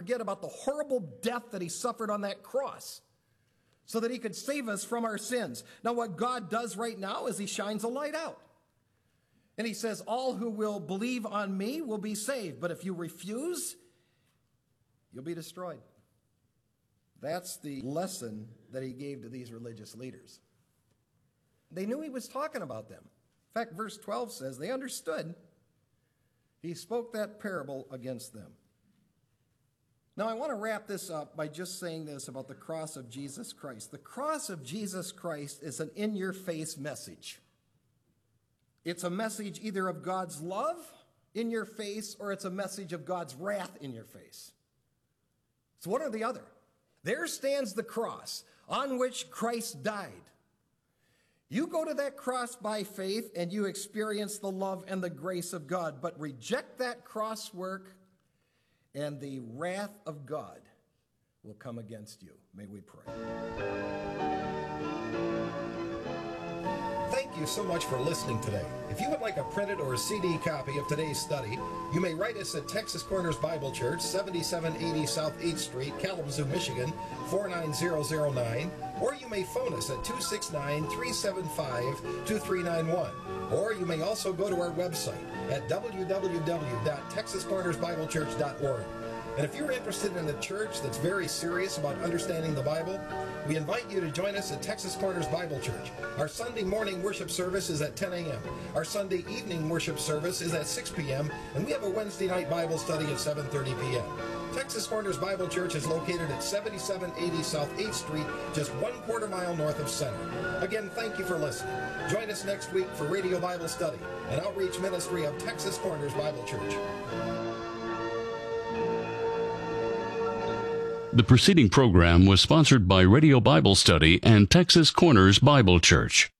forget about the horrible death that he suffered on that cross so that he could save us from our sins. Now, what God does right now is he shines a light out. And he says, all who will believe on me will be saved. But if you refuse, you'll be destroyed. That's the lesson that he gave to these religious leaders. They knew he was talking about them. In fact, verse 12 says they understood. He spoke that parable against them. Now, I want to wrap this up by just saying this about the cross of Jesus Christ. The cross of Jesus Christ is an in-your-face message. It's a message either of God's love in your face or it's a message of God's wrath in your face. It's one or the other. There stands the cross on which Christ died. You go to that cross by faith and you experience the love and the grace of God, but reject that cross work and the wrath of God will come against you. May we pray. Thank you so much for listening today. If you would like a printed or a CD copy of today's study, you may write us at Texas Corners Bible Church, 7780 South 8th Street, Kalamazoo, Michigan, 49009, or you may phone us at 269-375-2391. Or you may also go to our website at www.texascornersbiblechurch.org. And if you're interested in a church that's very serious about understanding the Bible, we invite you to join us at Texas Corners Bible Church. Our Sunday morning worship service is at 10 a.m. Our Sunday evening worship service is at 6 p.m. And we have a Wednesday night Bible study at 7:30 p.m. Texas Corners Bible Church is located at 7780 South 8th Street, just 1/4 mile north of Center. Again, thank you for listening. Join us next week for Radio Bible Study, an outreach ministry of Texas Corners Bible Church. The preceding program was sponsored by Radio Bible Study and Texas Corners Bible Church.